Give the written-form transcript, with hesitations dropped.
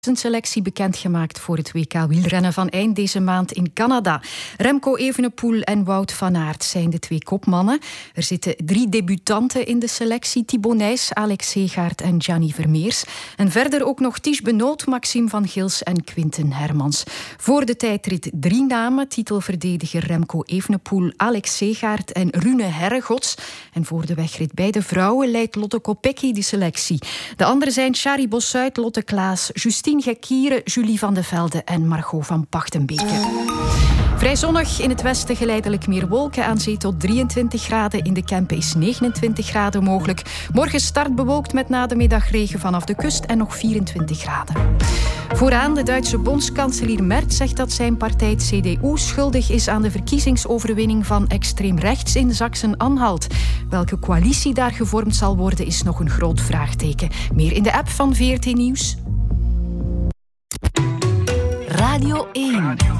Een selectie bekendgemaakt voor het WK wielrennen van eind deze maand in Canada. Remco Evenepoel en Wout van Aert zijn de 2 kopmannen. Er zitten 3 debutanten in de selectie. Thibaut Nys, Alex Segaert en Gianni Vermeers. En verder ook nog Ties Benoot, Maxime van Gils en Quinten Hermans. Voor de tijdrit 3 namen. Titelverdediger Remco Evenepoel, Alex Segaert en Rune Herregots. En voor de wegrit bij de vrouwen leidt Lotte Kopecky de selectie. De anderen zijn Shari Bossuit, Lotte Klaas, Justine Gekiere, Julie van de Velde en Margot van Pachtenbeke. Vrij zonnig, in het westen geleidelijk meer wolken, aan zee tot 23 graden. In de Kempen is 29 graden mogelijk. Morgen start bewolkt met na de middag regen vanaf de kust en nog 24 graden. Vooraan, de Duitse bondskanselier Merz zegt dat zijn partij CDU schuldig is aan de verkiezingsoverwinning van extreem rechts in Sachsen-Anhalt. Welke coalitie daar gevormd zal worden is nog een groot vraagteken. Meer in de app van VRT Nieuws. Radio 1.